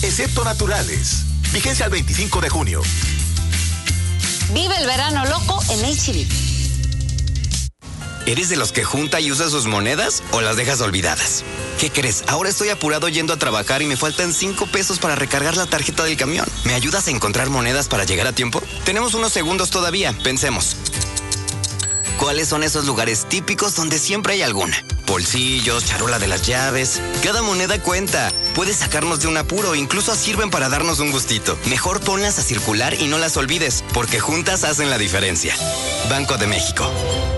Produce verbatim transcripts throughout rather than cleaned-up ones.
excepto naturales. Vigencia al veinticinco de junio. Vive el verano loco en H E B. ¿Eres de los que junta y usa sus monedas o las dejas olvidadas? ¿Qué crees? Ahora estoy apurado yendo a trabajar y me faltan cinco pesos para recargar la tarjeta del camión. ¿Me ayudas a encontrar monedas para llegar a tiempo? Tenemos unos segundos todavía. Pensemos. ¿Cuáles son esos lugares típicos donde siempre hay alguna? Bolsillos, charola de las llaves. Cada moneda cuenta. Puedes sacarnos de un apuro, incluso sirven para darnos un gustito. Mejor ponlas a circular y no las olvides, porque juntas hacen la diferencia. Banco de México.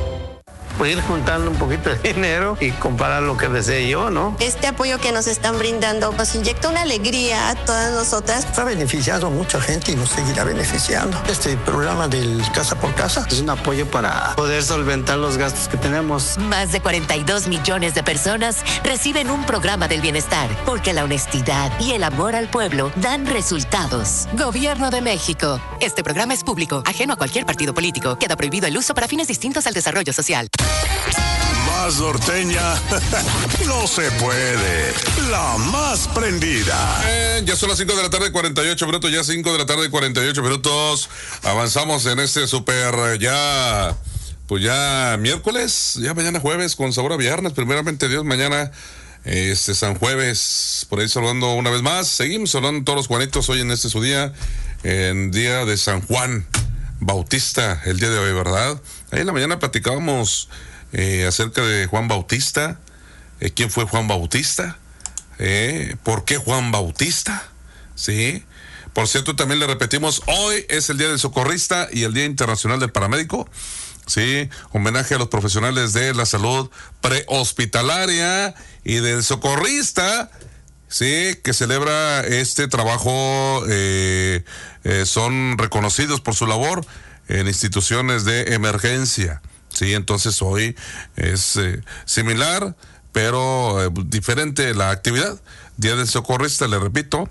Ir juntando un poquito de dinero y comprar lo que desee yo, ¿no? Este apoyo que nos están brindando nos inyecta una alegría a todas nosotras. Ha beneficiado a mucha gente y nos seguirá beneficiando. Este programa del Casa por Casa es un apoyo para poder solventar los gastos que tenemos. Más de cuarenta y dos millones de personas reciben un programa del bienestar, porque la honestidad y el amor al pueblo dan resultados. Gobierno de México. Este programa es público, ajeno a cualquier partido político. Queda prohibido el uso para fines distintos al desarrollo social. Más norteña no se puede. La más prendida. Eh, ya son las cinco de la tarde, cuarenta y ocho minutos. Ya cinco de la tarde, cuarenta y ocho minutos. Avanzamos en este súper ya, pues ya miércoles, ya mañana jueves con sabor a viernes. Primeramente Dios, mañana este San Jueves. Por ahí saludando una vez más. Seguimos saludando a todos los Juanitos hoy en este su día, en día de San Juan Bautista, el día de hoy, ¿verdad? Ahí en la mañana platicábamos eh, acerca de Juan Bautista. Eh, ¿Quién fue Juan Bautista? Eh, ¿Por qué Juan Bautista? Sí. Por cierto, también le repetimos, hoy es el Día del Socorrista y el Día Internacional del Paramédico. Sí, homenaje a los profesionales de la salud prehospitalaria y del socorrista. Sí, que celebra este trabajo, eh, eh, son reconocidos por su labor en instituciones de emergencia. Sí, entonces hoy es eh, similar, pero eh, diferente la actividad. Día del Socorrista, le repito,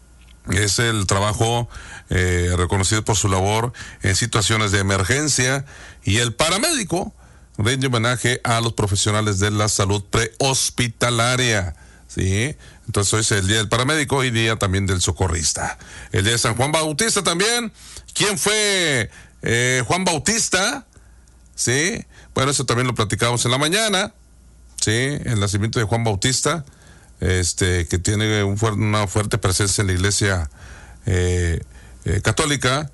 es el trabajo eh, reconocido por su labor en situaciones de emergencia, y el paramédico rinde homenaje a los profesionales de la salud prehospitalaria. Sí, entonces hoy es el día del paramédico y día también del socorrista. El día de San Juan Bautista también. ¿Quién fue eh, Juan Bautista? Sí, bueno, eso también lo platicamos en la mañana. Sí, el nacimiento de Juan Bautista, este, que tiene un fuer- una fuerte presencia en la iglesia eh, eh, católica.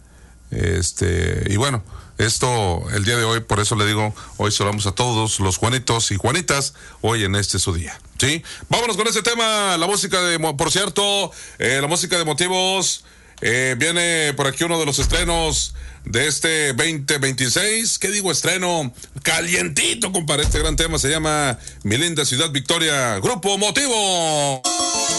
Este, y bueno, esto el día de hoy, por eso le digo, hoy saludamos a todos los Juanitos y Juanitas, hoy en este su día. Sí, vámonos con ese tema, la música de, por cierto, eh, la música de motivos, eh, viene por aquí uno de los estrenos de este veinte veintiséis, ¿qué digo estreno? Calientito, compadre, este gran tema se llama Mi Linda Ciudad Victoria, Grupo Motivo.